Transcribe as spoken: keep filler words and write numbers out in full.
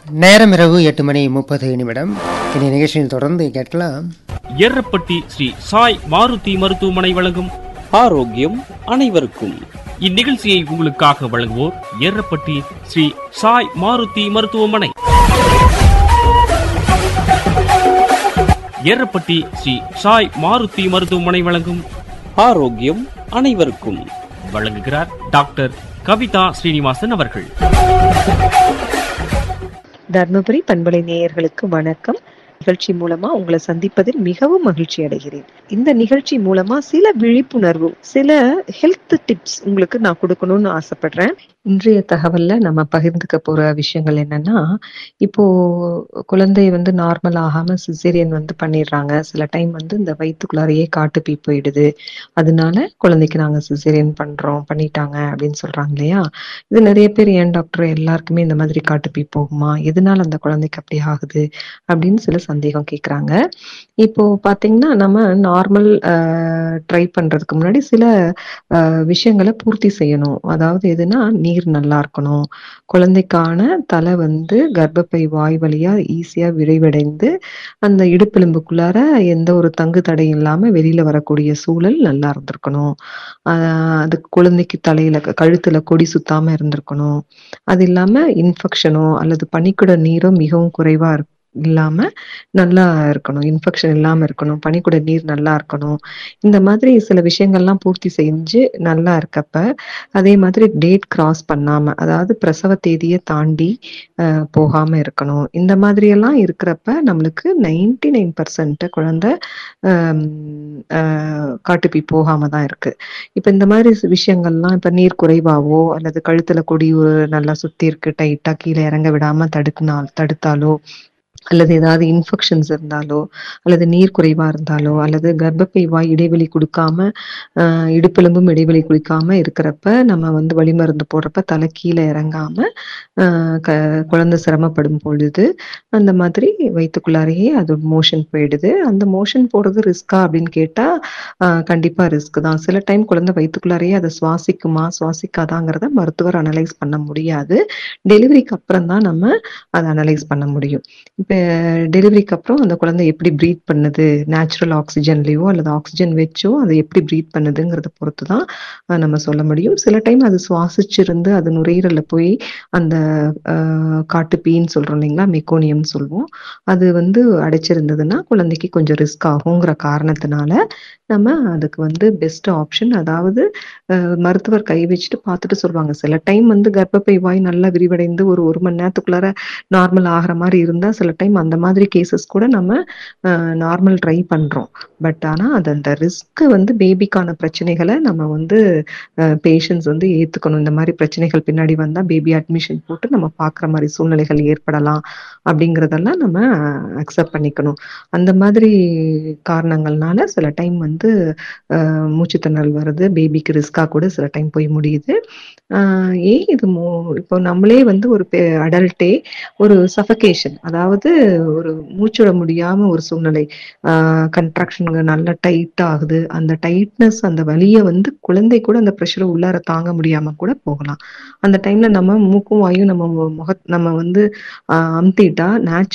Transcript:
நேரம் இரவு எட்டு மணி முப்பது நிமிடம். இனி நிகழ்ச்சியில் தொடர்ந்து கேட்கலாம். எர்ரப்பட்டி ஸ்ரீ சாய் மாருதி மருத்துவமனை வழங்கும் ஆரோக்கியம் அனைவருக்கும். இந்நிகழ்ச்சியை உங்களுக்காக வழங்குவோர் எர்ரப்பட்டி ஸ்ரீ சாய் மாருதி மருத்துவமனை. எர்ரப்பட்டி ஸ்ரீ சாய் மாருதி மருத்துவமனை வழங்கும் ஆரோக்கியம் அனைவருக்கும். வழங்குகிறார் டாக்டர் கவிதா ஸ்ரீனிவாசன் அவர்கள். தர்மபுரி பண்பலை நேயர்களுக்கு வணக்கம். நிகழ்ச்சி மூலமா உங்களை சந்திப்பதில் மிகவும் மகிழ்ச்சி அடைகிறேன். இந்த நிகழ்ச்சி மூலமா சில விழிப்புணர்வு, சில ஹெல்த் டிப்ஸ் உங்களுக்கு நான் கொடுக்கணும்னு ஆசைப்படுறேன். இன்றைய தகவல்ல நம்ம பகிர்ந்துக்க போற விஷயங்கள் என்னன்னா, இப்போ குழந்தை வந்து நார்மல் ஆகாம சிசேரியன் வந்து பண்ணிடுறாங்க. சில டைம் வந்து இந்த வயிற்றுக்குள்ளாரையே காட்டுப்பீ போயிடுது, அதனால குழந்தைக்கு நாங்க சிசேரியன் பண்றோம் பண்ணிட்டாங்க அப்படின்னு சொல்றாங்க இல்லையா. இது நிறைய பேர், ஏன் டாக்டர் எல்லாருக்குமே இந்த மாதிரி காட்டுப்பீ போகுமா, எதனால அந்த குழந்தைக்கு அப்படி ஆகுது அப்படின்னு சில சந்தேகம் கேட்குறாங்க. இப்போ பாத்தீங்கன்னா நம்ம நார்மல் ட்ரை பண்றதுக்கு முன்னாடி சில அஹ், விஷயங்களை பூர்த்தி செய்யணும். அதாவது எதுனா, நீர் நல்லா இருக்கணும், குழந்தைக்கான தலை வந்து கர்ப்பப்பை வாய் வழியா ஈஸியா விரைவடைந்து அந்த இடுப்பெலும்புக்குள்ளார எந்த ஒரு தங்கு தடையும் இல்லாம வெளியில வரக்கூடிய சூழல் நல்லா இருந்திருக்கணும். ஆஹ் அது குழந்தைக்கு தலையில க- கழுத்துல கொடி சுத்தாம இருந்திருக்கணும். அது இல்லாம இன்ஃபெக்ஷனோ அல்லது பனிக்குட நீரோ மிகவும் குறைவா இருக்கு இல்லாம நல்லா இருக்கணும். இன்ஃபெக்ஷன் இல்லாம இருக்கணும், பனிக்குட நீர் நல்லா இருக்கணும். இந்த மாதிரி சில விஷயங்கள்லாம் பூர்த்தி செஞ்சு நல்லா இருக்கப்ப, அதே மாதிரி டேட் கிராஸ் பண்ணாம, அதாவது பிரசவ தேதியை தாண்டி அஹ், போகாம இருக்கணும். இந்த மாதிரி எல்லாம் இருக்கிறப்ப நம்மளுக்கு நைன்டி நைன் பர்சன்ட் குழந்தை ஆம், அஹ், காட்டுப்பீ போகாம தான் இருக்கு. இப்ப இந்த மாதிரி சி- விஷயங்கள்லாம், இப்ப நீர் குறைவாவோ அல்லது கழுத்துல கொடி ஒரு நல்லா சுத்தி இருக்கு, டைட்டா கீழே இறங்க விடாம தடுக்கினால் தடுத்தாலோ, அல்லது ஏதாவது இன்ஃபெக்ஷன்ஸ் இருந்தாலோ, அல்லது நீர் குறைவா இருந்தாலோ, அல்லது கர்ப்பப்பை வாய் இடைவெளி கொடுக்காம ஆஹ் இடுப்பெலும்பும் இடைவெளி கொடுக்காம இருக்கிறப்ப, நம்ம வந்து வழிமருந்து போடுறப்ப தலை கீழே இறங்காம ஆஹ் க குழந்தை சிரமப்படும் பொழுது அந்த மாதிரி வயிற்றுக்குள்ளாரையே அது மோஷன் போயிடுது. அந்த மோஷன் போறது ரிஸ்கா அப்படின்னு கேட்டா ஆஹ் கண்டிப்பா ரிஸ்க் தான். சில டைம் குழந்தை வயிற்றுக்குள்ளாரையே அதை சுவாசிக்குமா சுவாசிக்காதாங்கிறத மருத்துவர் அனலைஸ் பண்ண முடியாது. டெலிவரிக்கு அப்புறம் தான் நம்ம அதை அனலைஸ் பண்ண முடியும். இப்ப டெலிவரிக்கு அப்புறம் அந்த குழந்தை எப்படி ப்ரீத் பண்ணுது, நேச்சுரல் ஆக்சிஜன்லயோ அல்லது ஆக்சிஜன் வச்சோ அதை எப்படி ப்ரீத் பண்ணுதுங்கிறத பொறுத்து தான் அஹ், நம்ம சொல்ல முடியும். சில டைம் அது சுவாசிச்சிருந்து அது நுரையீரல்ல போய் அந்த அஹ், காட்டுப்பீன்னு சொல்றோம் இல்லைங்களா, மெக்கோனியம் சொல்லுவோம், அது வந்து அடைச்சிருந்ததுன்னா குழந்தைக்கு கொஞ்சம் ரிஸ்க் ஆகுங்கிற காரணத்தினால நம்ம அதுக்கு வந்து பெஸ்ட் ஆப்ஷன், அதாவது அஹ், மருத்துவர் கை வச்சுட்டு பார்த்துட்டு சொல்லுவாங்க. சில டைம் வந்து கர்ப்பப்பை வாய் நல்லா விரிவடைந்து ஒரு ஒரு மணி நேரத்துக்குள்ளார நார்மல் ஆகிற மாதிரி இருந்தா, சில டைம் அந்த மாதிரி கேசஸ் கூட நம்ம நார்மல் ட்ரை பண்றோம். பட் ஆனா அது அந்த ரிஸ்க் வந்து பேபிக்கான பிரச்சனைகளை நம்ம வந்து பேஷண்ட்ஸ் வந்து ஏத்துக்கணும். இந்த மாதிரி பிரச்சனைகள் பின்னாடி வந்தா பேபி அட்மிஷன் போட்டு நம்ம பார்க்குற மாதிரி சூழ்நிலைகள் ஏற்படலாம் அப்படிங்கிறதெல்லாம் நம்ம அக்செப்ட் பண்ணிக்கணும். அந்த மாதிரி காரணங்கள்னால சில டைம் வந்து அஹ், மூச்சுத்திணறல் வருது, பேபிக்கு ரிஸ்கா கூட சில டைம் போய் முடியுது. ஆஹ் ஏன் இது மோ- இப்போ நம்மளே வந்து ஒரு அடல்ட்டே ஒரு சஃபகேஷன், அதாவது ஒரு மூச்சுட முடியாம ஒரு சூழ்நிலை, கன்ட்ராக்ஷன் நல்லா டைட் ஆகுது, அந்த டைட்னஸ் அந்த வலியை வந்து குழந்தை கூட அந்த ப்ரெஷரை உள்ளார தாங்க முடியாம கூட போகலாம். அந்த டைம்ல நம்ம மூக்கும் வாயும் நம்ம மு- முக நம்ம வந்து ஆஹ் அமுத்திட்டா நேச்சுரல்